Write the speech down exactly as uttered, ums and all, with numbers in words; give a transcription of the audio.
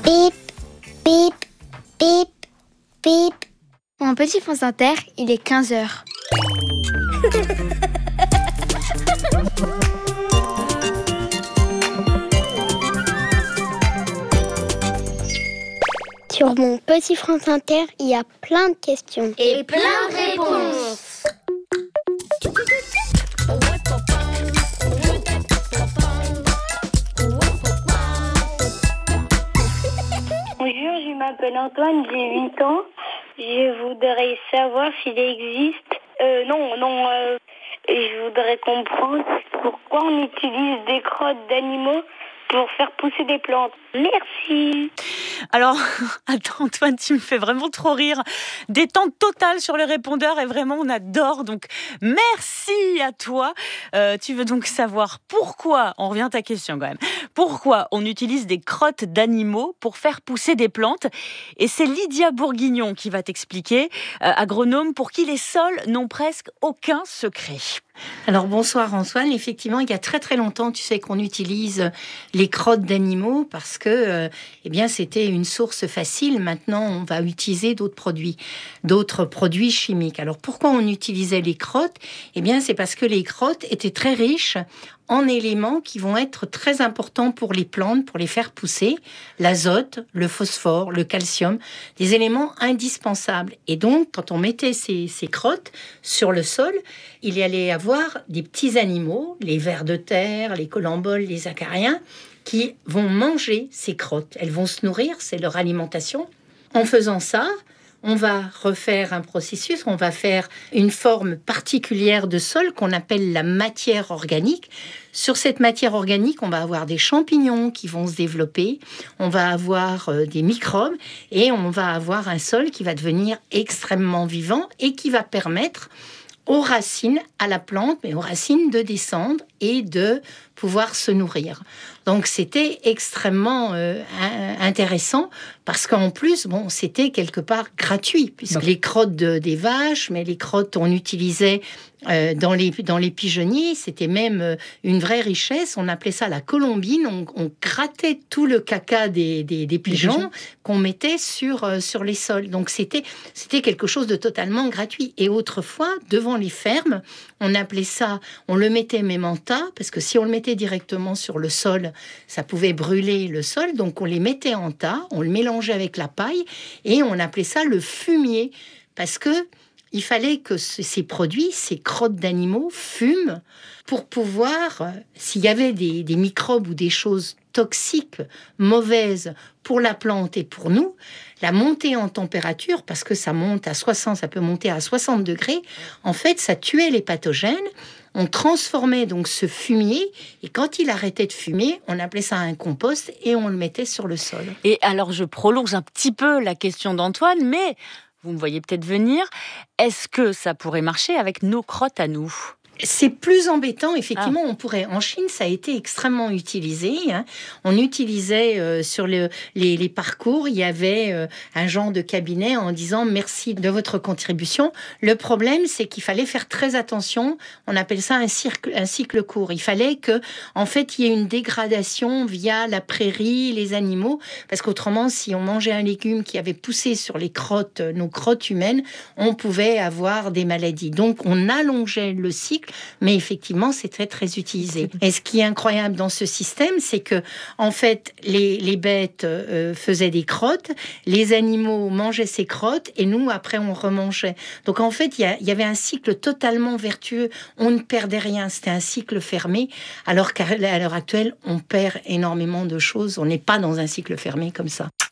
Bip, bip, bip, bip. Mon petit France Inter, il est quinze heures. Sur mon petit France Inter, il y a plein de questions. Et plein de réponses. Bonjour, je m'appelle Antoine, j'ai huit ans. Je voudrais savoir s'il existe... Euh, non, non, euh, je voudrais comprendre pourquoi on utilise des crottes d'animaux pour faire pousser des plantes. Merci. Alors, attends Antoine, tu me fais vraiment trop rire. Détente totale sur le répondeur et vraiment on adore. Donc, merci à toi. Euh, tu veux donc savoir pourquoi, on revient à ta question quand même, pourquoi on utilise des crottes d'animaux pour faire pousser des plantes. Et c'est Lydia Bourguignon qui va t'expliquer, euh, agronome pour qui les sols n'ont presque aucun secret. Alors bonsoir Antoine, effectivement il y a très très longtemps tu sais qu'on utilise les crottes d'animaux parce que euh, eh bien c'était une source facile. Maintenant on va utiliser d'autres produits, d'autres produits chimiques. Alors pourquoi on utilisait les crottes? Eh bien c'est parce que les crottes étaient très riches en éléments qui vont être très importants pour les plantes, pour les faire pousser, l'azote, le phosphore, le calcium, des éléments indispensables. Et donc, quand on mettait ces, ces crottes sur le sol, il y allait avoir des petits animaux, les vers de terre, les colamboles, les acariens, qui vont manger ces crottes. Elles vont se nourrir, c'est leur alimentation. En faisant ça, on va refaire un processus, on va faire une forme particulière de sol qu'on appelle la matière organique. Sur cette matière organique, on va avoir des champignons qui vont se développer, on va avoir euh, des microbes et on va avoir un sol qui va devenir extrêmement vivant et qui va permettre aux racines, à la plante, mais aux racines de descendre et de pouvoir se nourrir. Donc c'était extrêmement euh, intéressant parce qu'en plus, bon, c'était quelque part gratuit puisque les crottes de, des vaches, mais les crottes on utilisait euh, dans les dans les pigeonniers, c'était même euh, une vraie richesse. On appelait ça la colombine. On, on grattait tout le caca des des, des pigeons qu'on mettait sur euh, sur les sols. Donc c'était c'était quelque chose de totalement gratuit. Et autrefois, devant les fermes, on appelait ça, on le mettait même en tas parce que si on le mettait directement sur le sol, ça pouvait brûler le sol. Donc on les mettait en tas, on le mélangeait avec la paille et on appelait ça le fumier parce que il fallait que ces produits, ces crottes d'animaux fument pour pouvoir, euh, s'il y avait des, des microbes ou des choses toxiques, mauvaises pour la plante et pour nous, la montée en température, parce que ça monte à soixante, ça peut monter à soixante degrés, en fait, ça tuait les pathogènes. On transformait donc ce fumier et quand il arrêtait de fumer, on appelait ça un compost et on le mettait sur le sol. Et alors, je prolonge un petit peu la question d'Antoine, mais vous me voyez peut-être venir. Est-ce que ça pourrait marcher avec nos crottes à nous ? C'est plus embêtant, effectivement, Ah. on pourrait. En Chine, ça a été extrêmement utilisé. Hein. On utilisait euh, sur le, les, les parcours, il y avait euh, un genre de cabinet en disant merci de votre contribution. Le problème, c'est qu'il fallait faire très attention. On appelle ça un cycle, un cycle court. Il fallait que, en fait, il y ait une dégradation via la prairie, les animaux, parce qu'autrement, si on mangeait un légume qui avait poussé sur les crottes, nos crottes humaines, on pouvait avoir des maladies. Donc, on allongeait le cycle. Mais effectivement, c'est très, très utilisé. Et ce qui est incroyable dans ce système, c'est que, en fait, les, les bêtes euh, faisaient des crottes, les animaux mangeaient ces crottes, et nous, après, on remangeait. Donc, en fait, il y, y avait un cycle totalement vertueux. On ne perdait rien. C'était un cycle fermé. Alors qu'à l'heure actuelle, on perd énormément de choses. On n'est pas dans un cycle fermé comme ça.